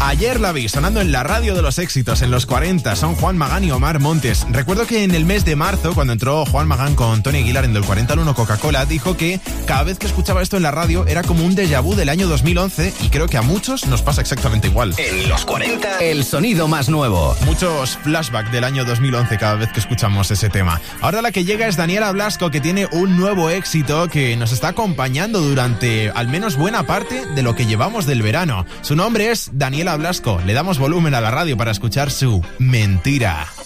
Ayer la vi sonando en la radio de los éxitos, en los 40. Son Juan Magán y Omar Montes. Recuerdo que en el mes de marzo, cuando entró Juan Magán con Tony Aguilar en Del 40 al 1 Coca-Cola, dijo que cada vez que escuchaba esto en la radio era como un déjà vu del año 2011, y creo que a muchos nos pasa exactamente igual. En los 40, el sonido más nuevo. Muchos flashbacks del año 2011 cada vez que escuchamos ese tema. Ahora la que llega es Daniela Blasco, que tiene un nuevo éxito que nos está acompañando durante al menos buena parte de lo que llevamos del verano. Su nombre es Daniela Blasco. Le damos volumen a la radio para escuchar su Mentira.